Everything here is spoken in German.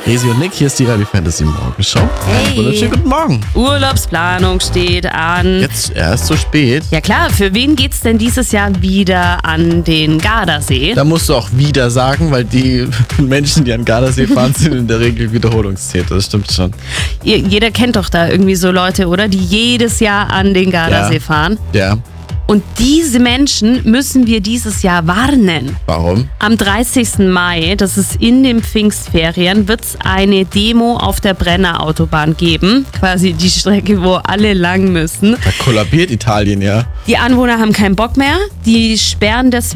Resi und Nick, hier ist die Radio Fantasy Morgenshow. Hey. Wunderschönen guten Morgen. Urlaubsplanung steht an. Jetzt erst so spät. Ja klar, für wen geht's denn dieses Jahr wieder an den Gardasee? Da musst du auch wieder sagen, weil die Menschen, die an Gardasee fahren, sind in der Regel Wiederholungstäter. Das stimmt schon. Jeder kennt doch da irgendwie so Leute, oder? Die jedes Jahr an den Gardasee fahren. Ja. Und diese Menschen müssen wir dieses Jahr warnen. Warum? Am 30. Mai, das ist in den Pfingstferien, wird es eine Demo auf der Brennerautobahn geben. Quasi die Strecke, wo alle lang müssen. Da kollabiert Italien, ja. Die Anwohner haben keinen Bock mehr. Die sperren deswegen